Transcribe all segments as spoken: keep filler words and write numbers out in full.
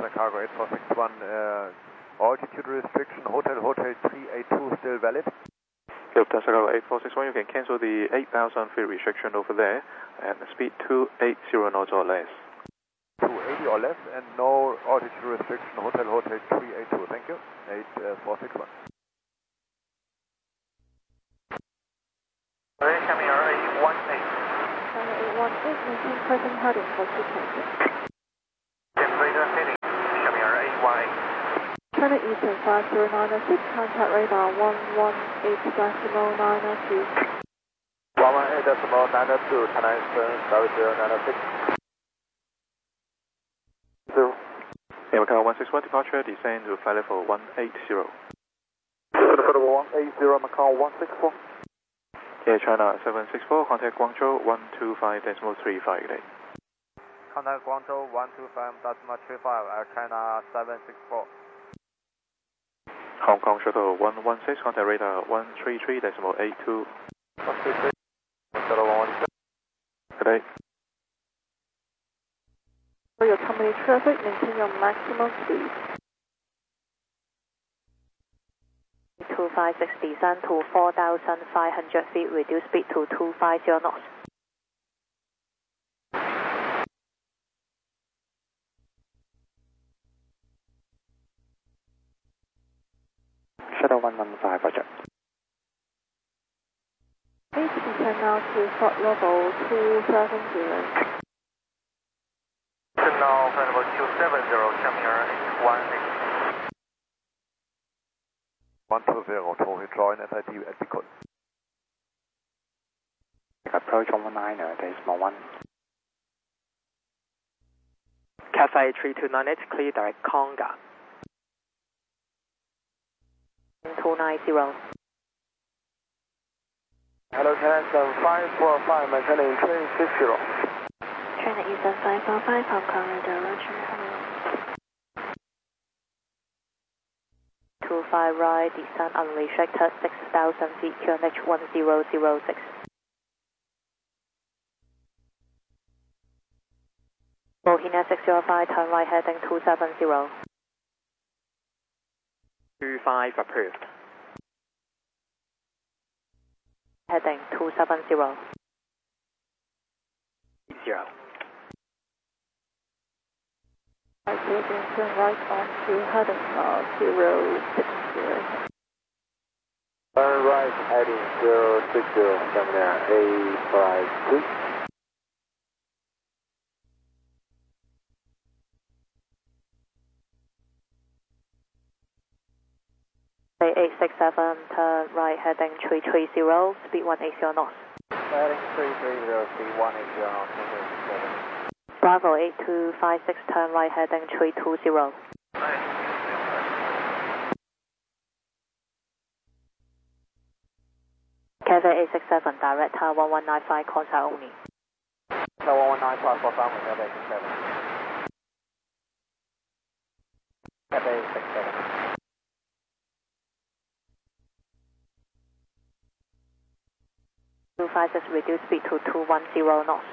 Delta Cargo eight four six one, uh, altitude restriction, Hotel Hotel three eight two still valid? Yep, Delta Cargo eight four six one, you can cancel the eight thousand feet restriction over there and speed two eighty knots or less. two eighty or less and no altitude restriction, Hotel Hotel three eight two, thank you, eight four six one. Coming eight one eight. eight one eight, maintain present heading for two twenty. Temperature heading, coming eight one eight. China Eastern five zero nine six, contact radar one one eight decimal nine two. one one eight decimal nine two, China Eastern five zero nine six. Zero. Yeah, Macau one six one departure, descend to flight level one eighty. Flight level one eighty, Macau one six four. Yeah, China seven six four, contact Guangzhou one two five decimal three five eight. Contact Guangzhou one two five decimal three five, Air China seven six four. Hong Kong Shuttle one one six, contact radar one three three decimal eight two. one three three, Shuttle one one six. Good day. For your company traffic, maintain your maximum speed. two five six, descend to four thousand five hundred feet, reduce speed to two fifty knots. Shuttle one one five, roger. Please descend now to flight level two seven zero. Now flight level two seven zero, coming eight one eight. one two zero, to join S I D at Beacon. Approach one one nine, decimal one. Cathay three two nine eight, clear direct Conga. two nine zero. Hello, China seven five four five, maintaining train six zero. China Eastern five four five, Hong Kong direction. two five right, descend unrestricted six thousand feet, Q N H one zero zero six. Bohemia six zero five, turn right heading two seven zero. two five approved. Heading two seven zero. Zero. I did turn right on to heading uh, zero six zero. Turn right heading zero six zero, coming there, eight five two. eight six seven, turn right heading three three zero, speed one eighty knots. Heading three three zero, speed one eighty knots. Bravo eight two five six, turn right heading three two zero. Cathay eight six seven, direct tower one one nine five, contact only. Tower one one nine five for family, Cathay eight six seven. Cathay eight six seven. two five six, reduce speed to two one zero knots.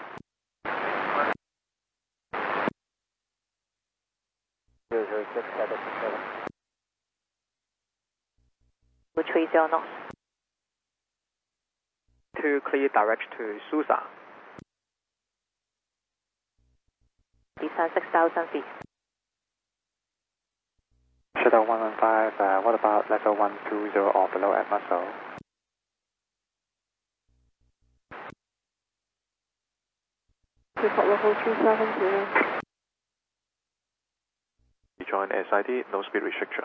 zero zero six, Cathay six seven. two three zero knots. two clear direct to Susa. Descend six thousand feet. Shuttle one one five, uh, what about level one two zero or below at Muscle? Report level two seven zero. Join S I D, no speed restriction.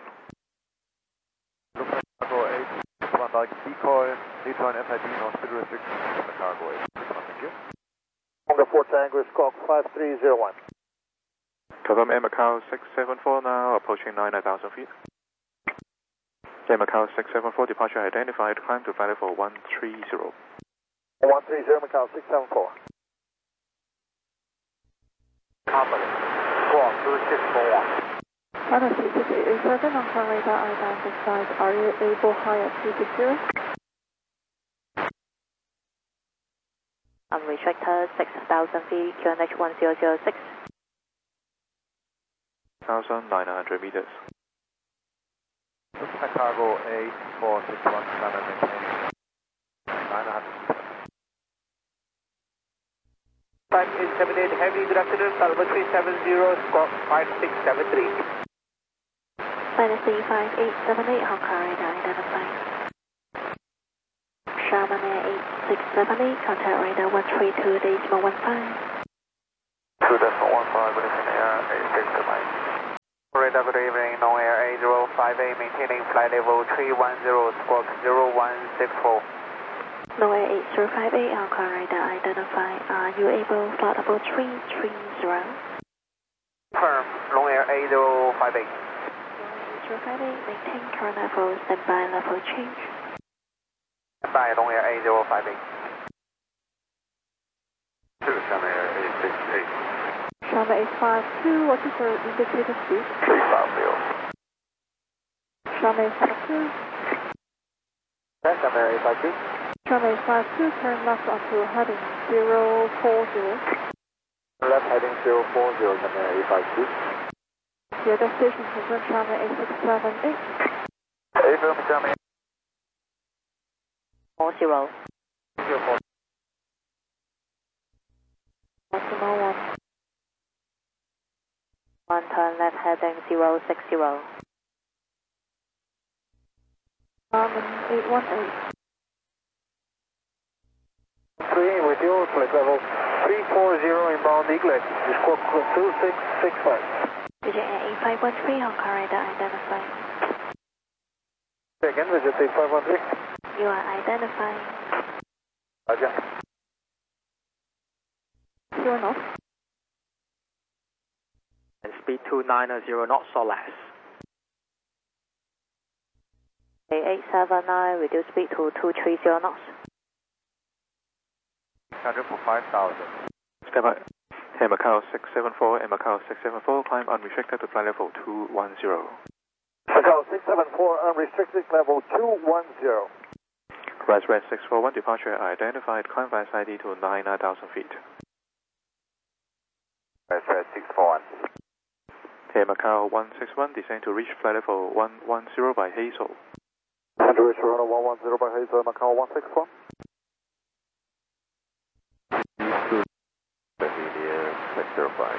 Cargo eight six one, like decoy, rejoin S I D, no speed restriction, Delta Cargo eight six one, thank you. Honda four Tango, squawk five three zero one. Confirm Air Macau six seven four now, approaching nine thousand feet. Air Macau six seven four, departure identified, climb to flight level one three zero. one three zero, Macau six seven four. Company, squawk two six four one. China C six eight eight seven, on current radar identified. Are you able higher two six zero? Unrestricted six thousand feet, Q N H one zero zero six. one thousand nine hundred meters. Looking at cargo A four six one, standard maintaining nine hundred meters. five eight seven eight, heavy, good afternoon, Salvo three seven zero, squawk five six seven three. Dynasty five eight seven eight, Hong Kong radar identified. Sharman Air eight six seven eight, contact radar one three two decimal one five. two decimal one five, good evening, Air eight six seven eight. Radar, good evening, non Air eight zero five eight, maintaining flight level three one zero, squawk zero one six four. Noah eight zero five eight, Hong Kong radar identified. Are you able to flight level three three zero? Confirm, long Air eight zero five eight. eight zero five eight, maintain current level, standby level change. Standby, long Air eight zero five eight. Two Sharman Air eight six eight. Sharman eight five two, what is your indicator speed? three five zero. Sharman eight five two. Sharman Air eight five two. Sharman eight five two, turn left onto heading zero four zero. Left heading zero four zero, Sharman Air eight five two. Your destination confirm Sharman eight six seven eight. Affirm, Sharman four zero. zero four. Decimal one. One turn left heading zero six zero. Sharman eight one eight. three with you, flight level three four zero inbound Eaglet, squawk two six six five. Vision Air eight five one three, Hong Kong radar identified. Say again, Vision eight five one three. You are identified. Roger. Zero knots. And speed two ninety knots or less. eight seven nine, reduce speed to two three zero knots. Hundred for five thousand. Step by. Air Macau six seven four, Air Macau six seven four, climb unrestricted to flight level two one zero. Macau six seven four, unrestricted level two one zero. Rise red six four one, departure identified, climb via I D to nine thousand feet. Rise red six four one. Air Macau one six one, descend to reach flight level one one zero by Hazel. Andrew Rich Toronto one one zero by Hazel, Macau one six one. six zero five.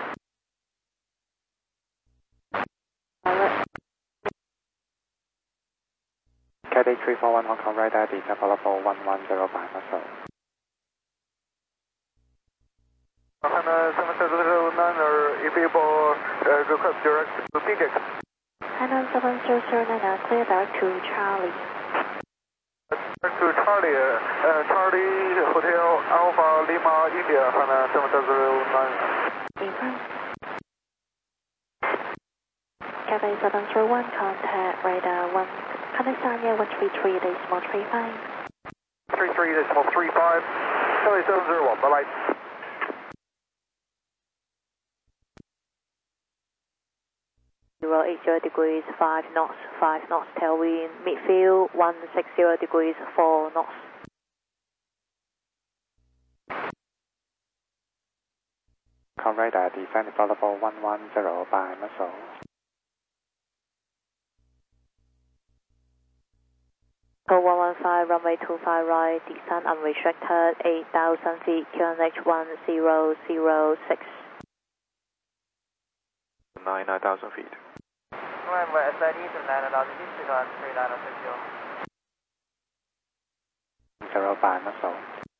Cathay three four one, Hong Kong radar, descent for level one one zero by Muscle. Hana seven seven zero nine, are you able to request direct to P J? Hana seven zero zero nine, clear direct to Charlie. Direct to Charlie, uh, Charlie Hotel Alpha Lima India, Hana seven seven zero nine. Affirm. Cathay seven zero one, contact radar one, Pakistan one three three decimal three five. three three decimal three five, Cathay seven zero one, bye bye. zero eight zero degrees, five knots, five knots tailwind, midfield, one six zero degrees, four knots. Hong Kong radar, descent for level one one zero by Muscle. Go one one five, runway two five right, descent unrestricted, eight thousand feet, Q N H one zero zero six. nine thousand feet. November S I D to nine thousand feet, Sigan three nine six zero. Zero by Muscle.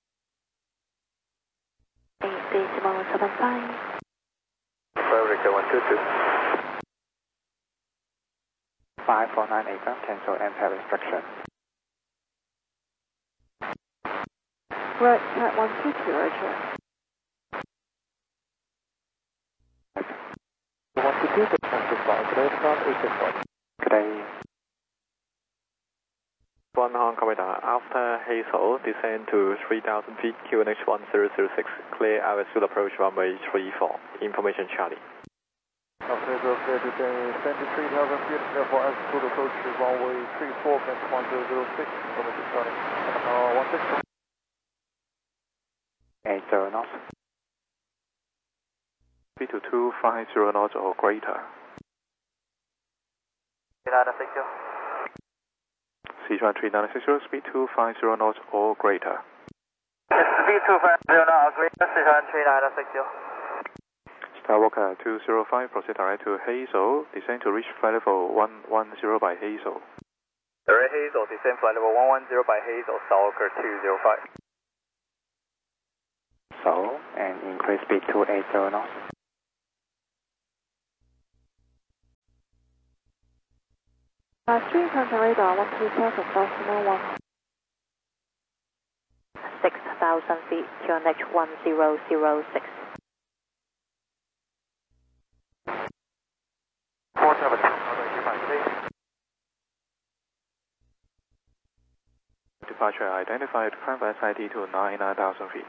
eight decimal seven five. Fabrica one two two. five four nine eight, cancel anti restriction. Right, at one two two, Roger. one two two, today from eight six one. Good day. one Hong Kong radar, after Hazel, descend to three thousand feet, Q N H one zero zero six, clear our suit approach runway three four. Information Charlie. Okay, so clear to descend to three thousand feet, therefore altitude approach runway three four, one zero zero six, information Charlie. Macau one six one. eight zero knots. Speed to two five zero knots or greater. nine six zero. Sichuan three nine six zero, speed two five zero knots or greater. Speed two five zero knots or greater, Sichuan three nine six zero. Skywalker two zero five, proceed direct to Hazel, descend to reach flight level one one zero by Hazel. Direct Hazel, descend flight level one one zero by Hazel, Skywalker two zero five. So, and increase speed to eight zero knots. Uh, three contact radar, one two seven, decimal one. six thousand feet, Q N H one zero zero six. four seven two, okay, Departure identified, climb S I D to nine thousand feet.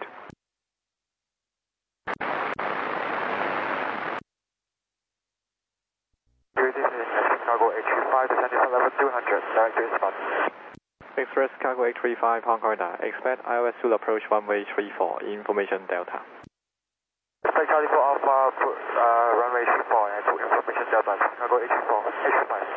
Chicago eight three five, descending from level two hundred, direct to your spot. Express Cargo eight three five, Hong Kong radar. Expect I O S fuel approach runway three four, information Delta. Expect Charlie for Alpha, uh, runway three four, and to information Delta, Chicago eight three four, eight three five.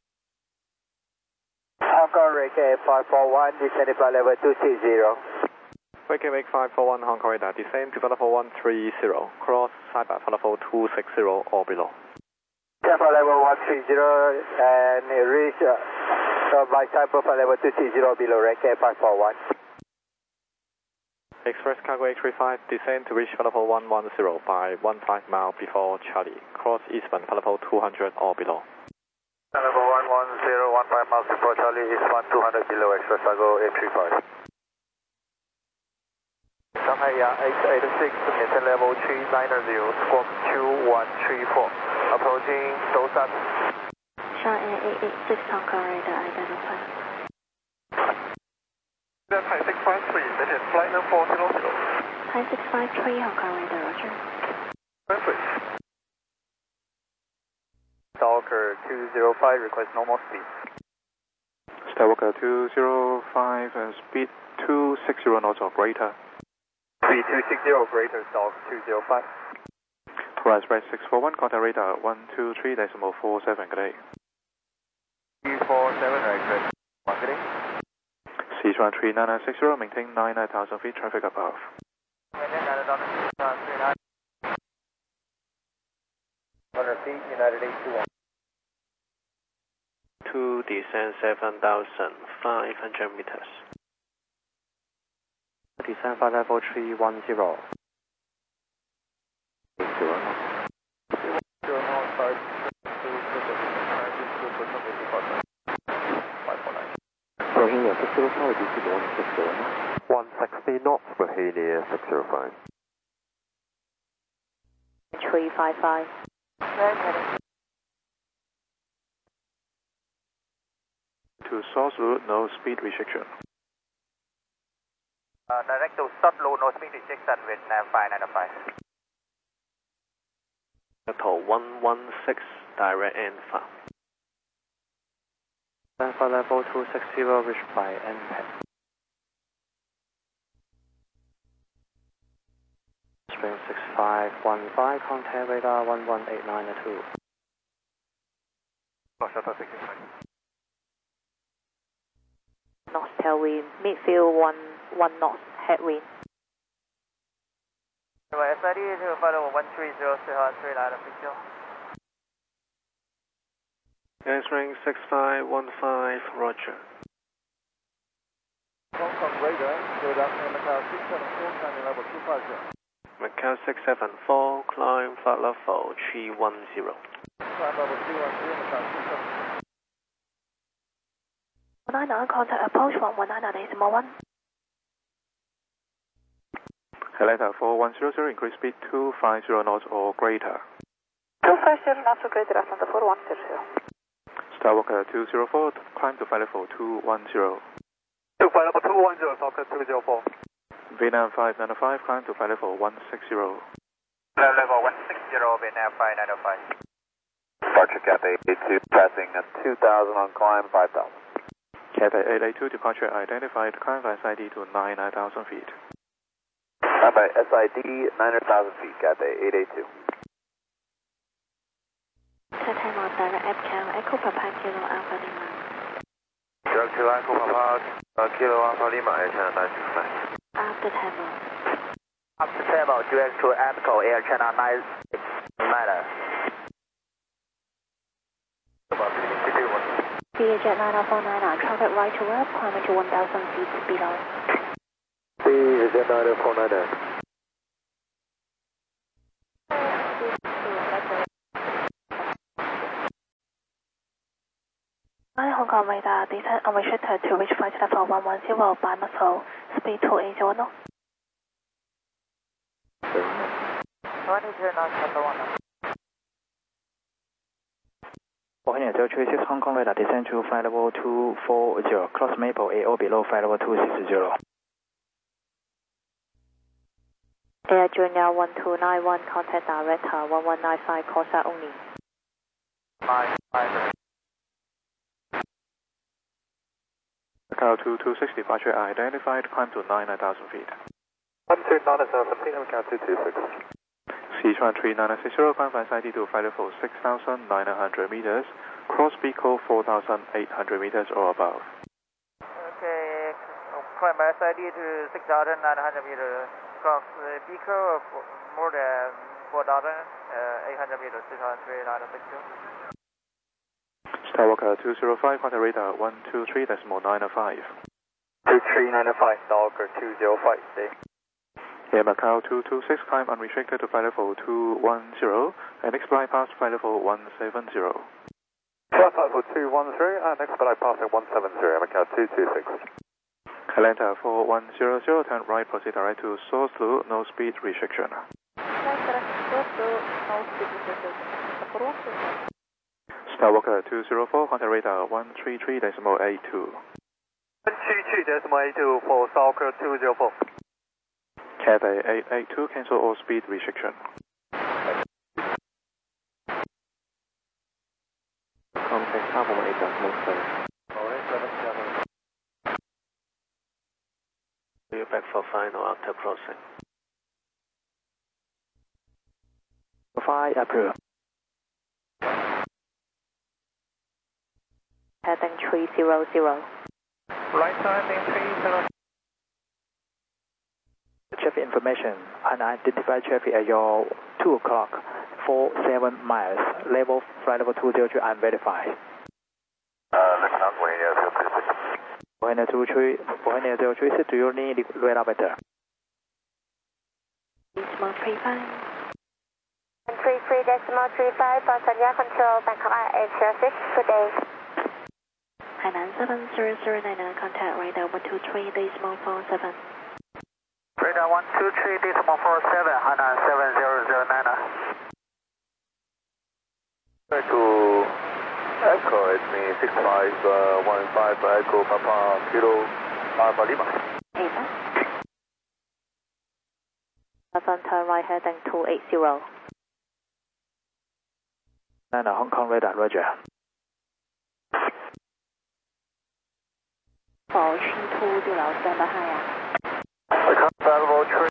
Hong Kong Reiki five four one, descending flight level two six zero. Reiki Wake five four one, Hong Kong radar. Descend to flight level one three zero. Cross Cyber flight level two six zero or below. Flight level one three zero and reach uh, so by Cyber flight level two six zero below Reiki five four one. Express Cargo eight three five, descend to reach flight level one one zero by one five mile before Charlie. Cross eastbound flight level two hundred or below. Flight level one one zero, one five miles before Charlie, eastbound two hundred below Express Cargo eight three five. Shanghai eight eight six, maintain level three nine zero, squawk two one three four, approaching Dosan. Shanghai eight eight six, Hong Kong radar identified. Thai six five three, maintain flight level four zero zero. Thai six five three, Hong Kong radar, roger. Perfect. Skywalker two zero five, request normal speed. Skywalker two zero five, and speed two six zero knots or greater. Speed two six zero, greater, Skywalker two zero five. Pro Express six four one, contact radar one two three decimal four seven, good day. three four seven, right, marketing. Sichuan three nine six zero, maintain nine thousand feet, traffic above. one hundred feet, United eight two one. To descend seven thousand five hundred meters. Descend flight level three one zero. Bohemia six zero five, D C one six zero. one sixty knots, Bohemia six zero five. three five five. To source route, no speed restriction. Uh, direct to start low, no speed restriction with nav five nine five. Total one one six, direct and far. Descend flight level two six zero, reach by N P A D. Spring six five one five, contact radar one one eight nine two. Knots tailwind, midfield one one knots headwind. S I D to flight level one three zero, Sichuan three nine six zero. Answering six five one five, roger. Hong Kong radar, good afternoon, Macau six seven four, climbing level two five zero. Macau six seven four, climb flight level three one zero. Climb level three one zero, Macau six seven. one nine nine, contact approach one one nine nine decimal one. Atlanta four one zero zero, increase speed two five zero knots or greater. two five zero knots or greater, Atlanta four one zero zero. Skywalker two zero four, climb to flight level two one zero. To flight level two one zero, Skywalker two zero four. Vietnam five nine five, climb to flight level one six zero. Flight level one six zero, Vietnam five nine five. Departure Cathay eight two, passing at two thousand on climb five thousand. Cathay eight eight two, departure identified, climb S I D to nine thousand feet. Climb by S I D nine thousand feet, Cathay eight eight two. Cathay direct Echo, Echo Papa Kilo Alpha Lima. Direct to Echo Papa uh, Kilo Alpha Lima, Air Channel nine six nine. After table. After table, direct to Echo, Air Channel nine six nine. ViaJet nine four nine on traffic right to up, climbing to one thousand feet below. ViaJet nine four nine. Hi, Hong Kong radar, descent unrestricted to reach flight level one one zero by muscle, speed two eight zero knots. twenty-two nine one. Bohemia zero three six Hong Kong radar, descend to flight level two four zero, cross Maple A O below flight level two six zero. Air Junior one two nine one, contact director one one nine five, Corsa only. Nine five. Macau two two six departure identified, climb to nine thousand feet. one two nine seven feet, Macau two two six. Sichuan three nine six zero, climb flight side to flight level six thousand nine hundred meters, cross Pico four thousand eight hundred meters or above. Okay, climb S I D to six thousand nine hundred meters, cross uh, Pico more than four thousand eight hundred meters, six thousand three nine six two. Skywalker two zero five, contact radar one two three decimal nine five. two three nine five, Skywalker two zero five, stay. Air Macau two two six, climb unrestricted to flight level two one zero, and next flight past flight level one seven zero. Flight level two one zero, and next flight passing one seven zero, Macau two two six. Atlanta four one zero zero, turn right, proceed direct to source to no speed restriction. Skywalker two zero four, contact radar one three three decimal eight two. one three three decimal eight two for Skywalker two zero four. Cathay eight eight two, cancel all speed restriction. Contact Alpha one eight decimal seven. We are back for final after crossing. five April. Heading three zero zero. Right timing three zero. Traffic information, unidentified traffic at your two o'clock, four seven miles, level flight level two zero three unverified. Uh, listen up, Bohemia zero three six. Bohemia zero three, Bohemia zero three six, do you need radar better? Decimal three five. one three three decimal three five for Sanya Control, Bangkok eight zero six, good day. Hainan seven zero zero nine, contact radar one two three decimal four seven. Radar one two three decimal four seven, Hainan seven zero zero nine. Back to Echo, it's me six five one five Echo Papa Kilo Alpha Lima. Ava. Seven, turn right heading two eight zero. Nine Hong Kong radar, Roger. 保持two就聊三百海呀。 I can't level three.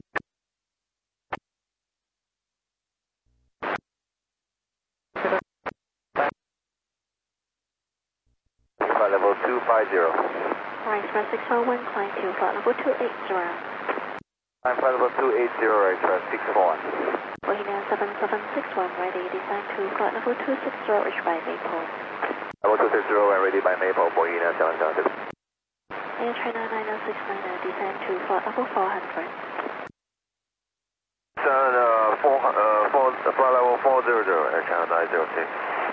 Flight level two five zero. Right, express six four one, climb to flight level two eight zero. I'm flight level two eight zero, express six four one. Bohemia seven seven six one, ready, descend to flight level two six zero, reach by Maple. Level two six zero and ready by Maple, Bohemia seven seven six. Air China nine six nine, descend to flight level four hundred. So, uh, four, uh, four, flight level four zero zero, Air China nine zero six.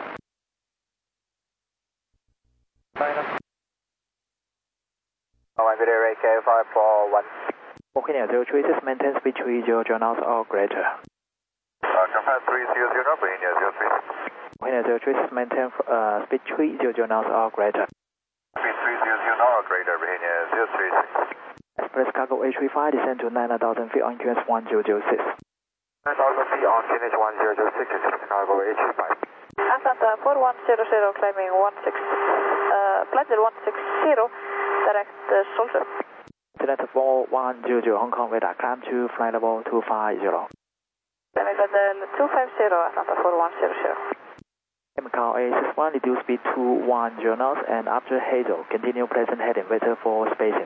Oh, I'm video rate K five four one. Bohemia zero three six, maintain speed three zero zero knots or greater. Uh, confirm three zero zero, Bohemia zero three six. Bohemia zero three six, maintain uh, speed three zero zero knots or greater. Speed three zero zero knots or greater, Bohemia zero three six. Express cargo H three five, descend to nine thousand feet on Q S one zero zero six. nine thousand feet on Q S one zero zero six, Express cargo H three five. Atlanta four one zero zero, climbing one six, uh, flight one six zero, direct uh, Soldier. Delta four one zero zero, Hong Kong radar, climb to flight level two five zero. Then I got the two five zero, Atlanta four one zero zero. Macau A six one, reduce speed to one zero knots, and after Hazel, continue present heading, wait for spacing.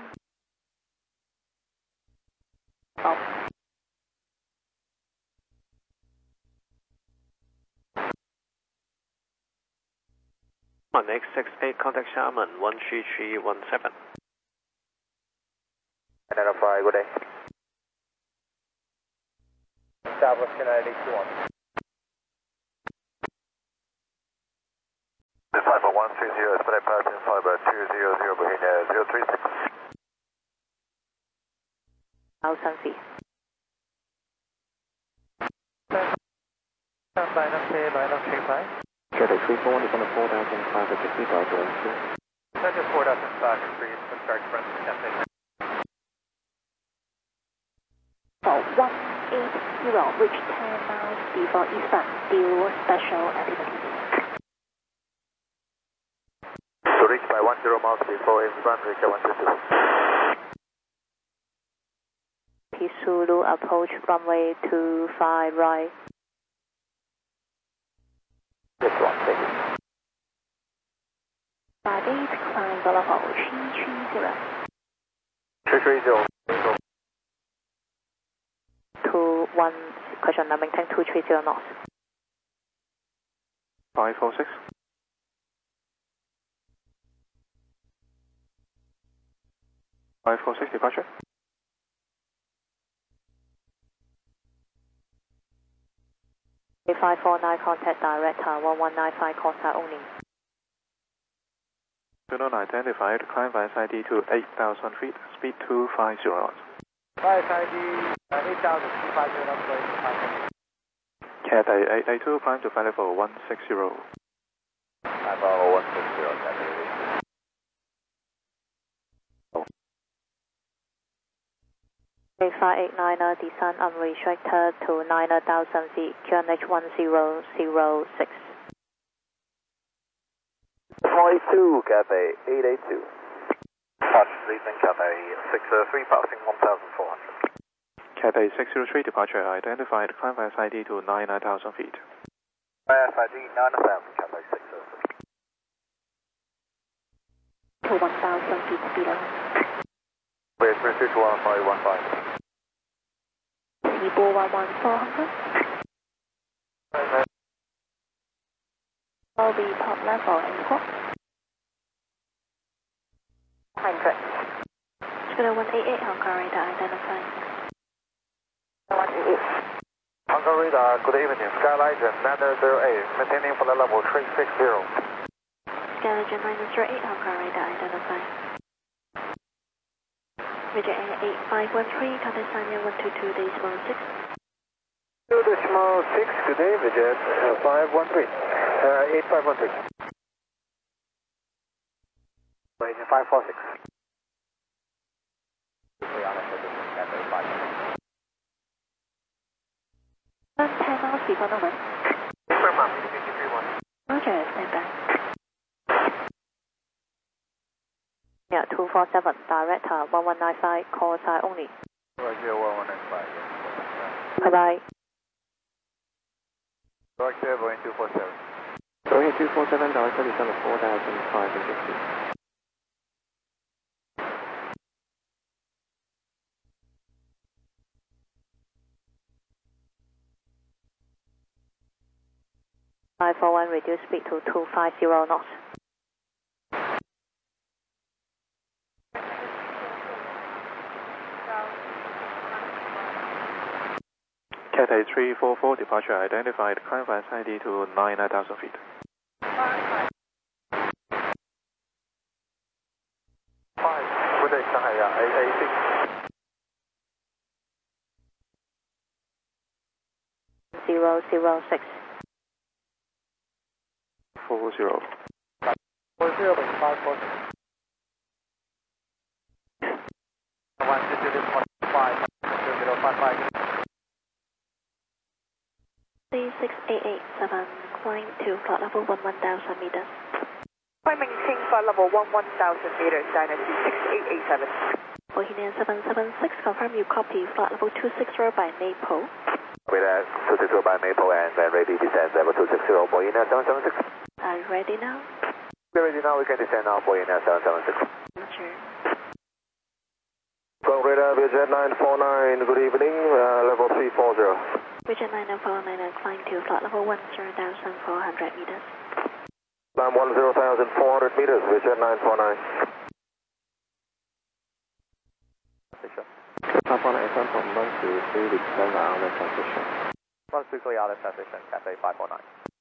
Oh. On X six eight, contact Sharman, one three three one seven. Identify, good day. Southwest United eight two one. Fiber one three zero, spread passing fiber two zero zero, Bohemia zero three six. Thousand feet. Line up clear, line up three five. Cathay three four one is on a four thousand five hundred feet, I'll go through. Center four thousand five hundred feet, to start front Cathay. For one eight zero, reach ten miles before eastbound, due special activity. To reach by one zero miles before inbound, reach at one two two. P Zulu approach runway two five right. This one, thank you. five eight, climb the level three three zero. three three zero. two one, question number maintain two three zero knots. five four six. five four six, departure. five four nine, contact direct tower one one nine five, call sign only. Unknown identified, climb via S I D to eight thousand feet, speed two five zero knots. Via S I D uh, eight thousand two five zero knots, going to five hundred. Cathay eight eight two, climb to flight level one six zero. Five level one six zero, Cathay eight eight two. five eight nine, descend unrestricted to nine thousand feet, Q N H one zero zero six. Flight two, Cathay eight eight two. Departure leaving Cathay six zero three, passing one thousand four hundred. Cathay six zero three, departure identified, climb via S I D to nine thousand feet. Via S I D nine thousand, Cathay six zero three. To one thousand feet below. Wait, three two one five one five. Singapore one one four hundred. Will be top level import. one hundred. Scooter one eight eight, Hong Kong radar identified. one eight eight. Hong Kong radar, good evening. Skylightning nine zero eight, maintaining flight level three six zero. Skylightning nine zero eight, Hong Kong radar identified. Roger Air eight five one three, contact Sanya one two two decimal six. two decimal six, good day, Vijet uh, five one three. Uh, eight five one three. Wait, five four six. ten miles before the wind. Roger, stand by. Yeah, two four seven, direct uh, one one nine five, call sign only. Roger, one one nine five. Bye bye. Roger, Boeing two four seven. Boeing two four seven, direct is on a four thousand five hundred feet. five four one, reduce speed to two five zero knots. Cathay three four four, departure identified, climb via S I D to nine thousand feet. Five, good day, Shanghai, yeah, eight eight six. Zero zero six. four zero. four zero, five four six. one two two, this one five, zero five five. three six eight eight seven, climb to flight level one one thousand meters. Climbing King flight level one one thousand meters, Dynasty six eight eight seven. Bohemian seven seven six, confirm you copy flight level two six zero by Maple. With that, two six zero by Maple and then ready descent level two six zero, Boeing seven seven six. ready now? We're ready now, we can descend now for India seven seven six. Roger. Go radar, Vietjet nine four nine, good evening, uh, level three four zero. Vietjet nine four nine, climb to flight level one zero thousand four hundred meters. Climb one zero thousand four hundred meters, Vietjet nine four nine. Top one eight seven from one two three, descend on the transition. one two three out of transition, Cathay five four nine.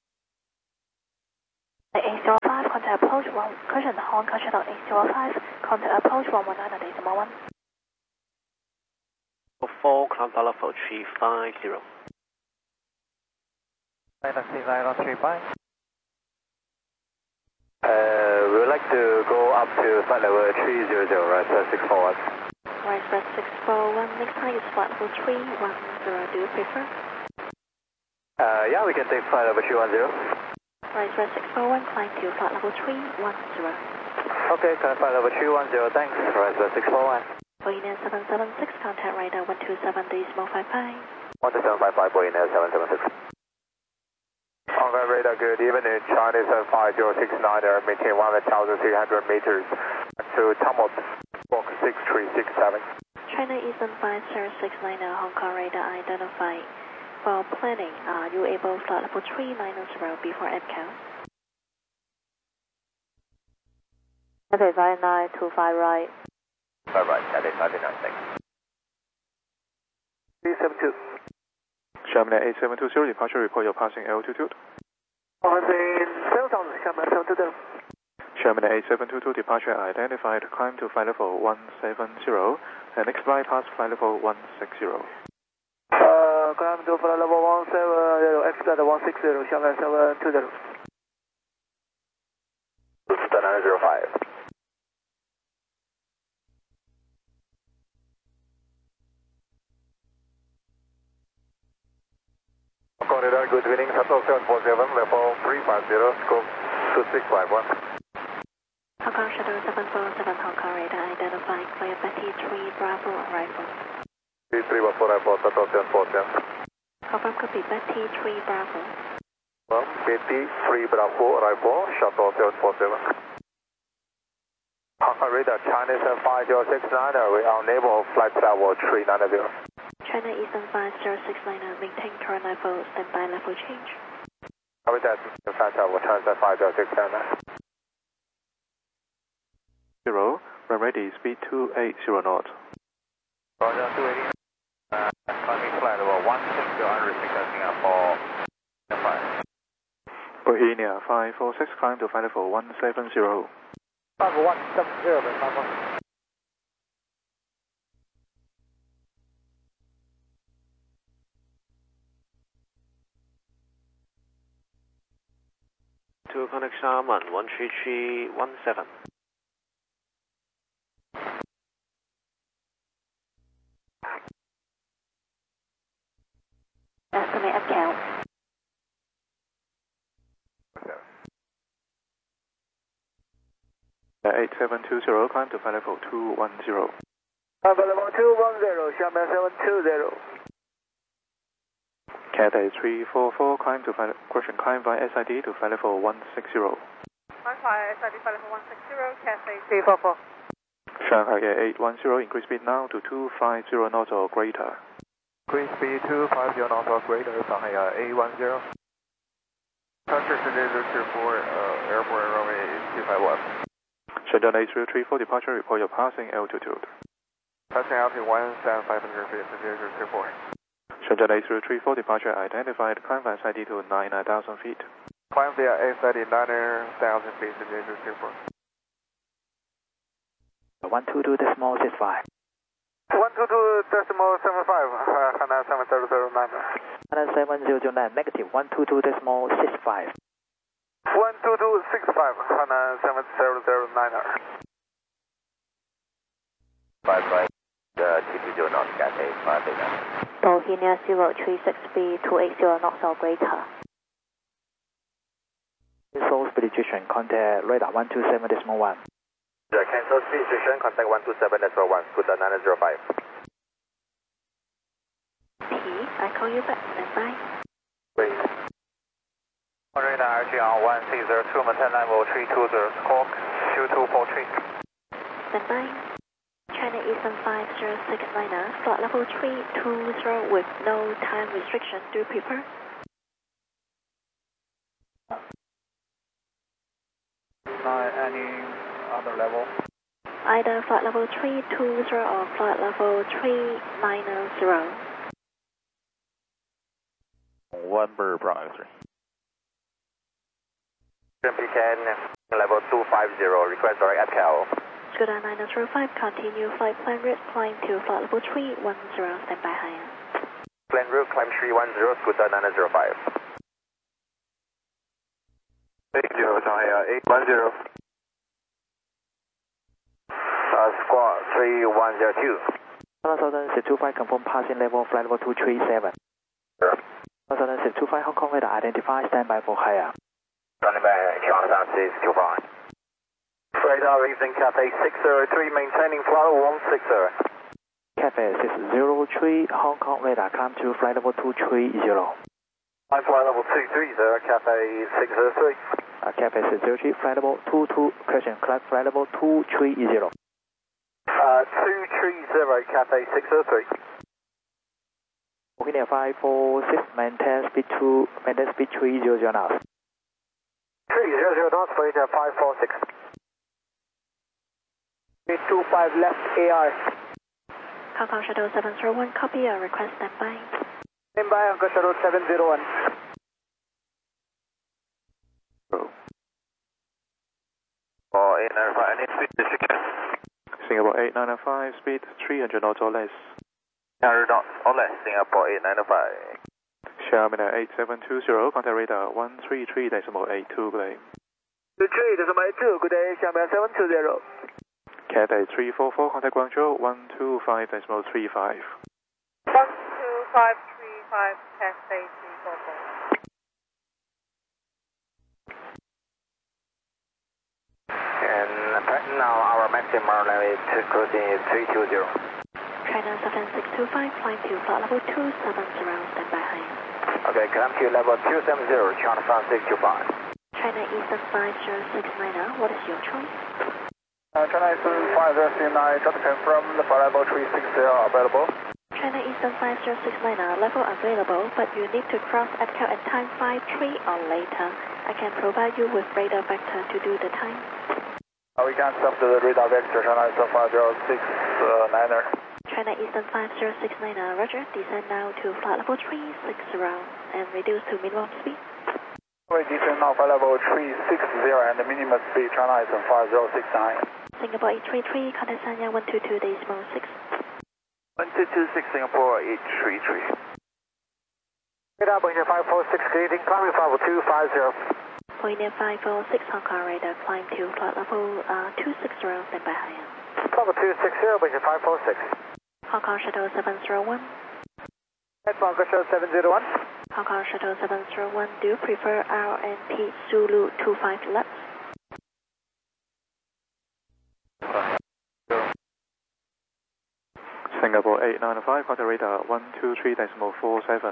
eight zero five, contact approach one, cushion Hong Kong channel eight zero five, contact approach one one nine decimal one. four, climb to level three five zero. nine nine three five. Uh, we would like to go up to flight level three hundred, right, so six four one. Right, flight six four one, next time is flight level three one zero, do you prefer? Uh, yeah, we can take flight level three one zero. Right, flight six four one, climb to flight level three one zero. Okay, climb flight level three one zero, thanks. Right, flight six four one. For India seven seven six, contact radar one two seven decimal five five. one two seven five five for India seven seven six. On that radar, good evening, Chinese five zero six nine, maintain one thousand three hundred meters to Thomas, walk six three six seven. China Eastern five zero six nine, Hong Kong radar identified. For planning, are you able to flight level three nine zero before end count? Cathay five nine two five right. Five right, Cathay five nine, thanks. three seven two. Sherman eight seven two zero, departure report, you're passing altitude. Passing seven thousand, Sherman seven two zero. Sherman eight seven two two, departure identified, climb to flight level one seven zero, and next flight past flight level one six zero. Uh, climb to flight level one seven zero, exit one six zero, Sherman seven two zero. nine zero five. Corridor, good evening, Shuttle seven four seven, level three five zero, scope two six five one. Hong Kong Shuttle seven four seven, Hong Kong radar identified, clear Betty three Bravo arrival. three one four four, Shuttle seven four seven. Confirm copy, Betty three Bravo. Well, Betty three Bravo arrival, Shuttle seven four seven. Hong Kong radar, Chinese five zero six nine, we are unable flight level three nine zero. China Eastern five zero six nine, maintain current level, standby level change. Copy that, flight level China five zero six nine. Zero, we're ready, speed two eight zero knots. Roger, two eighty. Uh, climbing flight level one six zero, unrestricted Singapore five. Bohemia five four six, climb to flight level one seven zero. five one seven zero, five one. To connect Sharman one three three one seven. Estimate account. eight seven two zero, climb to flight level two one zero. Flight level two one zero, Sherman seven two zero. Cathay three four four, climb to flight, question climb via S I D to flight level one six zero. Climb via S I D flight level one six zero, Cathay three four four. Shanghai eight one zero, increase speed now to two five zero knots or greater. Increase speed two five zero knots or greater, Shanghai eight one zero. Transition zero two four, uh, airport runway two five one. Shenzhen eight zero three four, departure report, you're passing altitude. Passing altitude one thousand five hundred feet, zero two four. Shenzhen eight zero three four, departure identified, climb via S I D to nine thousand feet. Climb via S I D nine thousand feet, zero two four. one two two decimal six five. one two two decimal seven five, uh, Hana seven zero zero nine. Hana seven zero zero nine, negative one two two decimal six five. one two two six five, Hana seven zero zero nine. five five, uh, T P zero knots, Cathay five eight nine. Bohemia zero three six B two eight zero knots or greater. Cancel speed restriction, contact radar one two seven decimal one. Yeah, cancel speed restriction, contact one two seven decimal one, good nine zero five. P, I call you back, standby. Wait. Radar R G R one six zero two, maintain level three two zero, squawk two two four three. Stand by. China Eastern five zero six liner, flight level three two zero with no time restriction. Do you prefer? Not any other level. Either flight level three two zero or flight level three nine zero. One bird, Bravo three. P K N level two five zero, request direct at Cal. Scooter nine zero five, continue flight plan route, climb to flight level three one zero, stand by higher. Plan route, climb three one zero, Scooter nine zero five. eight zero, Shanghai eight one zero. Uh, squawk three one zero two. Southern six two five, confirm passing level, flight level two three seven. Sure. Southern six two five, Hong Kong radar identify, stand by for higher. Running back, China six two five. Radar evening, Cathay six zero three, maintaining flight level one six zero. Cathay six zero three, Hong Kong radar, climb to flight level two three zero. I'm flight level two three zero, Cathay six zero three. Uh, Cathay six zero three, flight level two two, question, climb flight level two three zero. Uh, two three zero, Cathay six zero three. Opinion five four six, maintain speed two, maintain speed three zero zero knots. three zero zero knots, flight five four six. three two five left A R. Hong Kong Shuttle seven zero one, copy or request stand by. Stand by, Hong Kong Shuttle seven zero one. Oh, eight nine five, any speed restriction? Singapore eight nine five, speed three hundred knots or less. three hundred knots or less, Singapore eight nine five. Xiaomi eight seven two zero, contact radar one three three decimal eight two, good day. two three decimal eight two, good day, Xiaomi seven two zero. Cathay three four four, contact Guangzhou one two five decimal three five. one two five three five, Cathay three four four. And now our maximum limit cruising is three two zero. China seven six two five, climb to flight level two seven zero, stand by higher. Okay, climb to level two seven zero, China six two five. China Eastern five zero six liner, what is your choice? Uh, China Eastern five zero six nine, just confirm the flight level three six zero available. China Eastern five zero six liner, level available, but you need to cross at Cal at time five three or later. I can provide you with radar vector to do the time. Uh, we can stop the radar vector, China Eastern five zero six niner. China Eastern five zero six liner, roger, descend now to flight level three six zero and reduce to minimum speed. We descend now flight level three six zero and the minimum speed, China Eastern five zero six nine. Singapore eight three three, contact Sanya one two two decimal six. one two two six, Singapore eight three three. Radar Boeing five four six, greeting, climbing five two five zero. Boeing five four six, Hong Kong radar, climb to flight level uh, two six zero, stand by higher. Level two six zero, Boeing five four six. Hong Kong Shuttle seven zero one. Hong Kong Shuttle seven zero one. Hong Kong Shuttle seven zero one, do you prefer R and P Zulu two five left? Singapore eight nine five, contact radar one two three decimal four seven.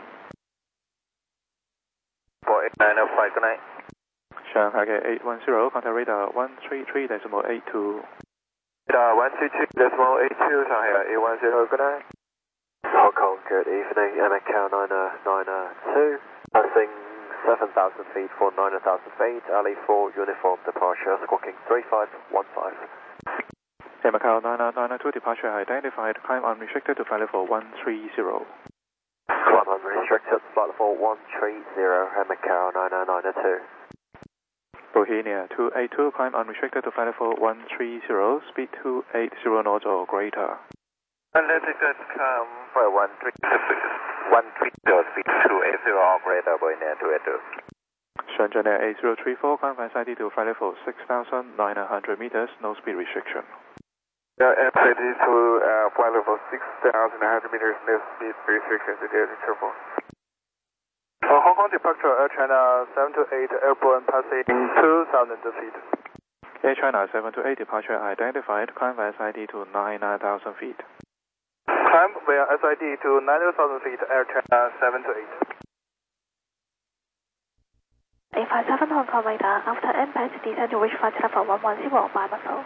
For eight nine five, good night. Shanghai eight one zero, contact radar one three three decimal eight two. Radar one two two decimal eight two, Shanghai eight one zero, good night. Hong Kong, good evening, M K nine nine two, passing seven thousand feet for nine thousand feet, L E four uniform departure, squawking three five one five. Macau nine nine two, departure identified, climb unrestricted to flight level one three zero. Climb unrestricted, flight level one three zero, Macau nine nine two. Bohemia two eight two, climb unrestricted to flight level one three zero, speed two eight zero knots or greater. Unrestricted, come for one three zero, speed two eight zero or greater, Bohemia two eight two. Shenzhen Air eight zero three four, climb S I D to flight level six thousand nine hundred meters, no speed restriction. Yeah, S I D to uh, flight level six thousand nine hundred meters, no speed restriction, triple. Uh, Hong Kong departure, Air China seven two eight, airborne passing two thousand feet. Air China seven two eight, departure identified, climb S I D to nine thousand feet. Climb via S I D to nine thousand feet, Air China seven two eight. Heading five seven Hong Kong radar. After impact, descend to reach flight level one one zero by Buffalo.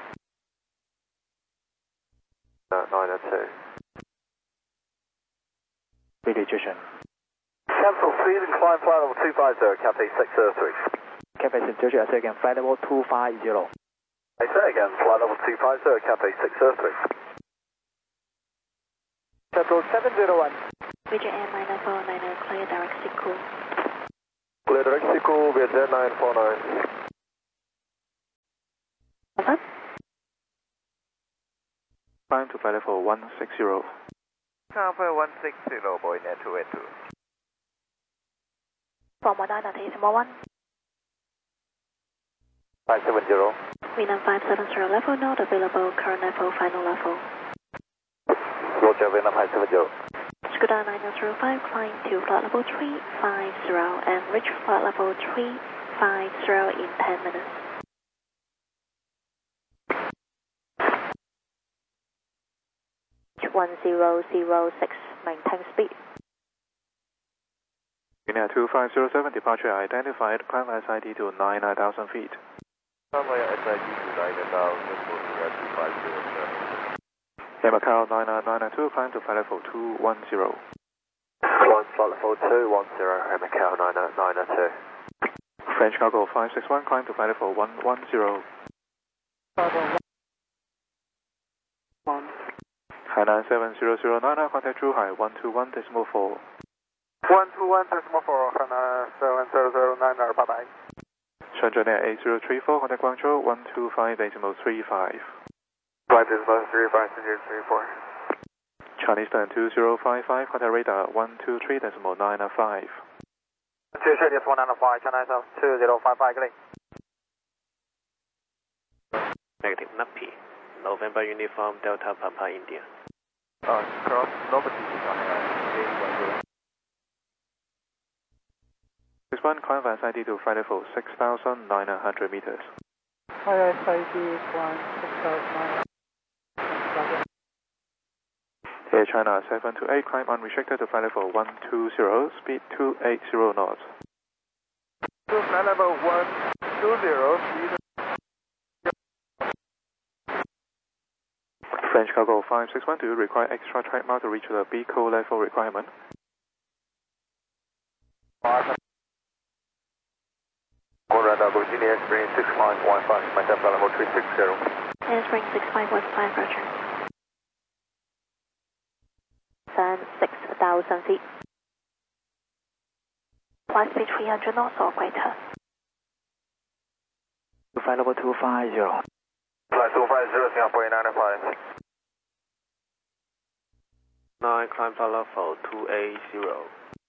Uh, nine oh two. Speed rejection. Cancel speed and climb flight level two five zero, Cathay six oh three. Cathay six oh three, I say again, flight level two five zero. I say again, flight level two five zero, Cathay six oh three. Control seven zero one. Vietjet Air nine nine four nine zero, clear direct Siku. Clear direct Siku, Vietjet nine four nine. Over. Climb to flight level one six zero. Alpha one six zero, boy, net two eight two. From one nine decimal one. five seven zero. Vietnam five seven zero level, not available, current level, final level. Roger, Vietnam five seven zero. Scuba nine zero five, climb to flight level three five zero and reach flight level three five zero in ten minutes. one zero zero six, maintain speed. Union two five zero seven, departure identified, climb S I D to nine nine thousand feet. Climb S I D to nine thousand, Union two five zero seven. Air Macau nine nine nine two, climb to flight level two one zero. Climb flight level two one zero, Air Macau nine nine two. French cargo five six one, climb to flight level one one zero. Hainan seven zero zero nine, contact Zhuhai one two one decimal four. one two one decimal four, Hainan seven zero zero nine, bye bye. Shenzhen Air eight zero three four, contact Guangzhou one two five decimal three five. five decimal three five zero three four. Chinese turn two zero five five, contact radar one two three decimal nine five. two three one nine five, Chinese two zero five five, good. Negative, Napi. November Uniform Delta Papa India. Uh, cross, nobody is on air. This one, climb S I D to flight level six thousand nine hundred meters. Hi, S I D, climb six thousand nine hundred. Air China seven two eight, climb unrestricted to flight level one two zero, speed two eighty knots. To flight level one two zero, speed. French cargo five six one, do you require extra track mount to reach the B C O level requirement? Radar, Virginia, Spring six five one five, myself level three six zero. Air Spring six five one five, roger. Then six thousand feet. Flight speed three hundred knots or greater. Flight level two five zero. Flight two five zero, Singapore nine five. nine, climb flight level two eight zero.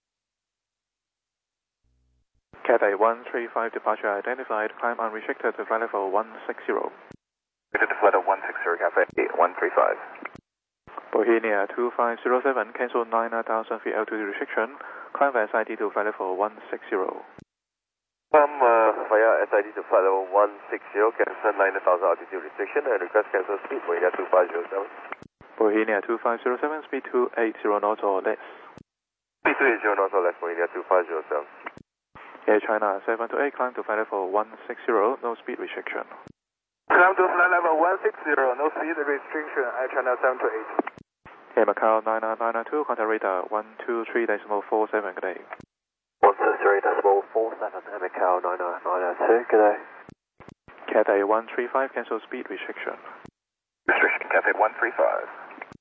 Cathay one three five, departure identified, climb unrestricted to flight level one six zero. Return to flight level one six zero, Cathay one three five. Bohemia two five zero seven, cancel nine thousand feet altitude restriction, climb S I D to flight level one six zero. Climb uh, via S I D to flight level one six zero, cancel nine thousand altitude restriction and request cancel speed, Bohemia two five zero seven. Bohemia two five zero seven, speed two eighty knots or less. Speed two eighty knots or less, Bohemia two five zero seven. Air China seven two eight, climb to flight level one six zero, no speed restriction. Climb to flight level one six zero, no speed restriction, Air China seven two eight. Air Macau nine nine nine two, contact radar one two three decimal four seven, good day. one two three decimal four seven, Air Macau nine nine nine two, good day. Cathay one three five, cancel speed restriction. Restriction, Cathay one three five.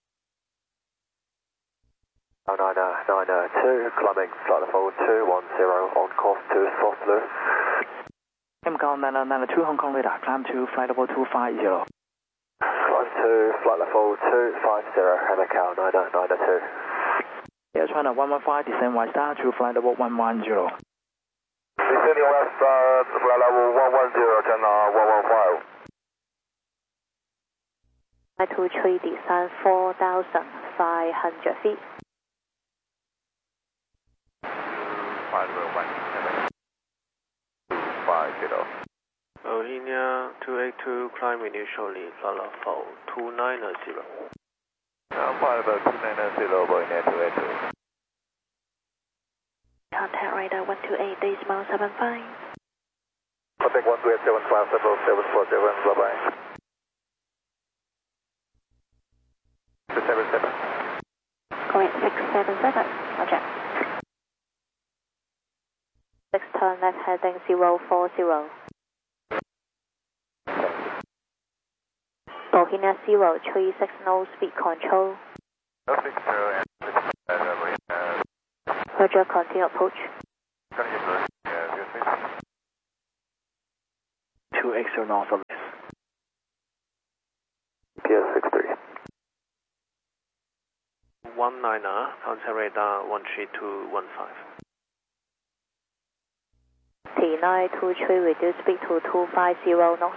nine nine nine two, climbing flight level two one zero, on course to Softlu. Air Macau nine nine nine two, Hong Kong radar, climb to flight level two five zero. Climb to flight level two five zero, Air Macau nine nine nine two. Air China one one five, descend west star to flight level one one zero. Descending west star to flight level one one zero, China one one five. Flight two three, descend four thousand five hundred feet. five zero one seven five zero. Bohemia two eight two, climb initially flight level two nine zero. Now flight level two nine zero, Bohemia two eight two. Contact radar one two eight decimal seven five. one three seven five seven seven four seven, bye bye. six seven seven. Correct, six seven seven, roger. six turn left heading zero four zero. Bohemia zero three six no speed control. Roger, continue approach. two eighty north of this. P S six three. one niner, contact radar one three two one five. T nine two three, reduce speed to two five zero knots.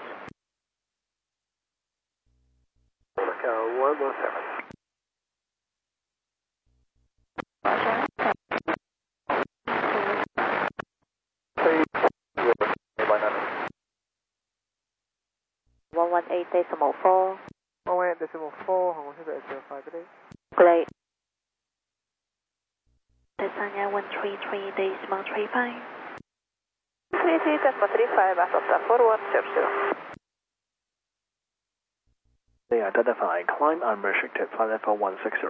Macau one one seven. Roger. one one eight decimal four. one one eight decimal four, Hong Kong Center eight zero five, good day. Great. Desanya one three three decimal three five. three three decimal three five, Atlanta four one zero zero. They identify climb unrestricted flight level one sixty.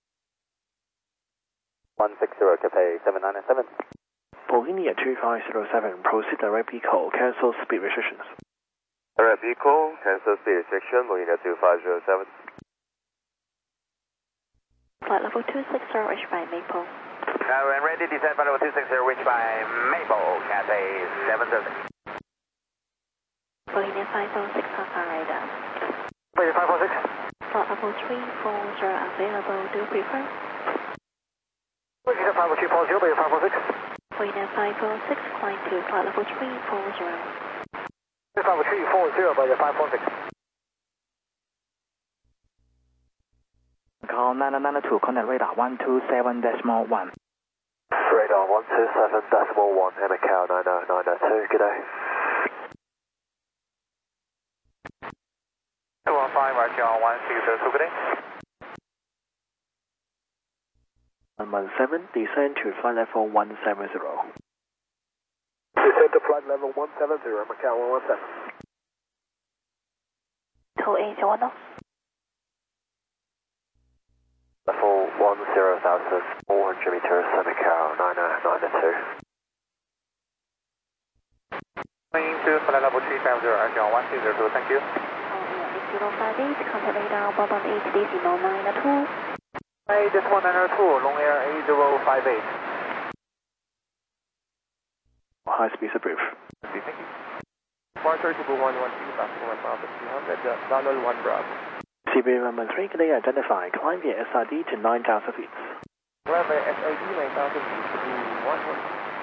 one sixty, Cathay seven nine seven. Bohemia two five zero seven, proceed direct vehicle, cancel speed restrictions. Direct vehicle, cancel speed restriction, Bohemia two five zero seven. Flight level two sixty, reached by Maple. Now we're ready, descend flight level two sixty, reached by Maple, Cathay seven zero six. Bohemia five oh six, Alpha radar. Bohemia five oh six. Flight level three forty available, do you prefer? Bohemia five oh three four zero, Bohemia five oh six. Bohemia five oh six, climb to flight level three forty. five oh three four zero, Bohemia five oh six. Call nine nine two, contact radar one two seven decimal one. Radar one two seven decimal one, Macau nine oh nine oh two, good day. one five, Roger, one six zero two, good day. one one seven, descend to flight level one seven zero. Descend to flight level one seven zero, Macau one one seven. two eighty knots. Level one zero thousand four hundred meters, Macau nine oh nine oh two. Going to flight level three five zero, Roger, one six zero two, thank you. eight zero five eight, contact radar one one eight decimal nine two. Hey, this one nine oh two, long air eight zero five eight. High speed approved. Thank you. one thirty to one one two, passing one thousand two hundred, Donald one Bravo. C B one one three, can they identify climb via S I D to nine thousand feet. Remember, S I D nine thousand feet to one one.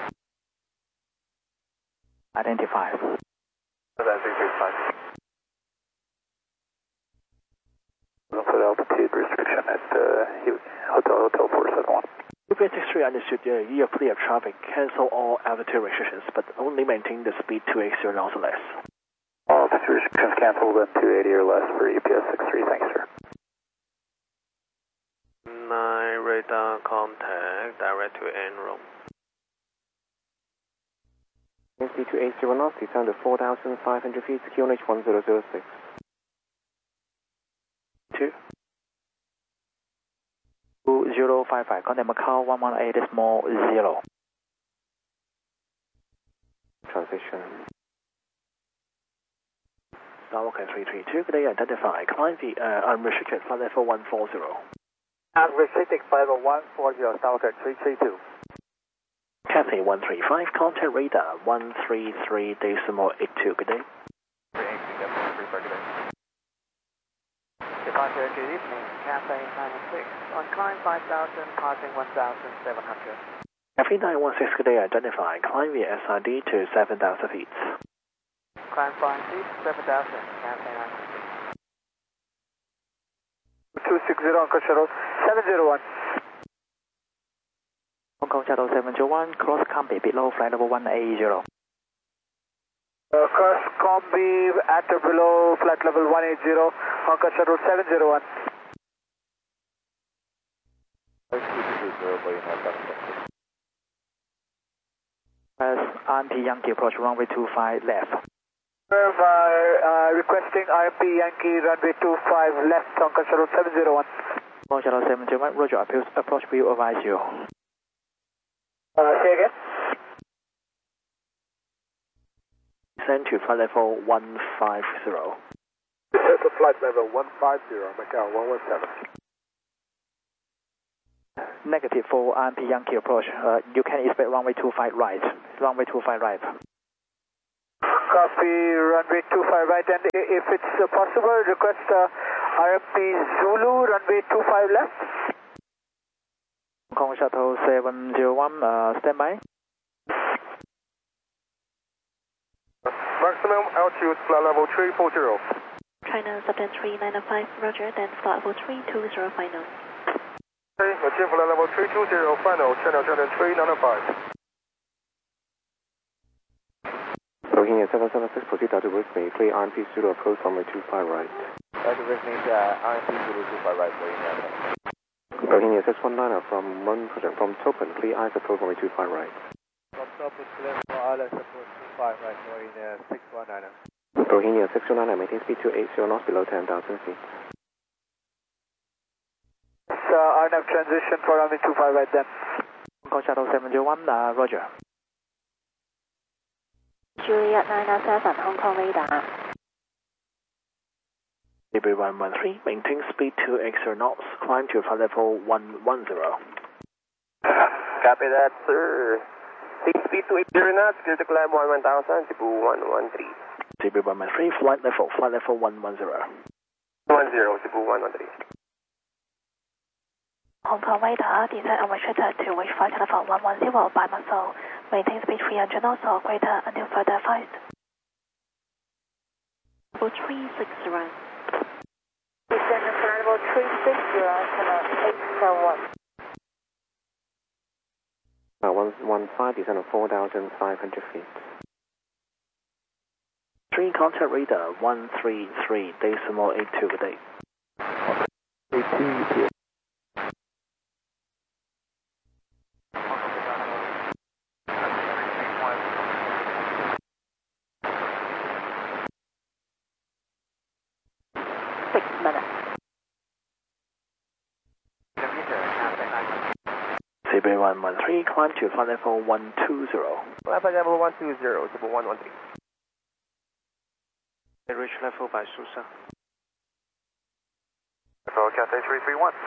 Identify. That's six six five. For the altitude restriction at uh, Hotel Hotel four seven one. U P S six three understood uh, you are clear of traffic, cancel all altitude restrictions, but only maintain the speed two eighty knots or less. All altitude restrictions canceled at two eighty or less for U P S six three, thanks sir. nine radar contact, direct to Enron. S D two eighty knots, descend to four thousand five hundred feet, Q N H one zero zero six. two. two zero five five, contact Macau one one eight decimal zero. Transition. Skywalker three three two, could they identify climb the uh, unrestricted flight level one forty? Unrestricted flight level one forty, Skywalker three three two. Cathay one three five, contact radar one three three decimal eight two, good day. Departure, good evening, Cathay nine one six, on climb five thousand, passing one thousand seven hundred. Cathay nine one six, could they identify climb via S I D to seven thousand feet. Climb five feet, seven thousand, Cathay nine one six. two six zero, Hong Kong Shuttle seven zero one. Hong Kong Shuttle seven zero one, cross combi below flight level one eighty. Uh, cross combi at or below flight level one eighty, Hong Kong Shuttle seven zero one. As Auntie Yankee approach runway two five left. Verify, uh, requesting R M P Yankee runway two five left on control seven zero one. On channel seven zero one, Roger, approach, approach view of I C U. Uh, say again? Descend to flight level one five zero. Descend to flight level one five zero, Macau one one seven. Negative for R M P Yankee approach. Uh, you can expect runway two five right. Runway two five right. Copy, runway two five right, and if it's uh, possible, request uh, R M P Zulu, runway two five left. Hong Kong Shuttle seven zero one, uh, standby. Maximum altitude, flight level three four zero. China Subten three nine five, Roger, then flight level three two zero final. Okay, achieve flight level three two zero, final, China Subten three nine five. Rohingya seven seven six, proceed out to Whitney, clear R M P Zulu approach runway two five right. Out to Whitney, uh, R M P Zulu two five right, Rohingya. Rohingya six one nine from one project from Topan, clear eyes approach runway two five right. From Topan, clear for I L S approach two five right, Rohingya six one nine. Rohingya six one nine, maintain speed two eight zero knots below ten thousand feet. It's uh, R N F transition for runway two five right then. Hong Kong Shuttle seven zero one, uh, Roger. Juliet nine seven, Hong Kong radar. D B one one three, maintain speed two eight zero knots, climb to flight level one one zero. Copy that, sir. Speed two eight zero knots, clear to climb one one thousand, Cebu one one three. D B one one three, flight level, flight level one one zero. one zero, Cebu one one three. Hong Kong radar, descend and restricted to reach flight level one one zero by muscle. Maintain speed three hundred knots or greater until further advised. Level three six zero. Descend to flight level three six zero, channel eight seven one. Uh, one one five, descend of four thousand five hundred feet. Three contact radar one three three decimal eight two good day. eighteen. Six minutes. C B one one three, climb to flight level one two zero. Flight level one two zero, Cebu one one three. Reach level by Susa. Level Cathay three three one.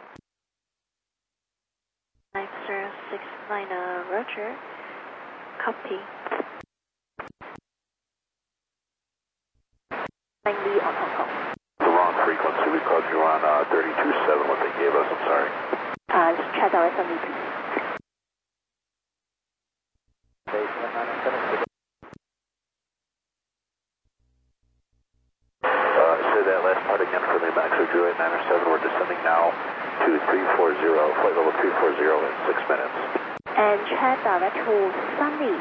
nine zero six nine, uh, Roger. Copy. Mainly on Hong Kong. The wrong frequency, we called you on uh, thirty-two seven, what they gave us, I'm sorry. Uh, check our S M V P. Uh, say that last part again for me, Max or Juliet nine seven, we're descending now to three four zero, flight level three four zero in six minutes. And check direct to Sunny.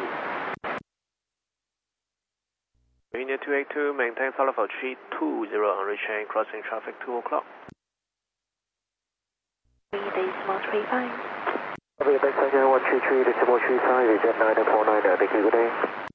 Rohingya two eight two, maintain flight level three two zero on reaching crossing traffic two o'clock. three decimal three five. Okay, back one three three decimal three five, Jet nine four nine, thank you, good day.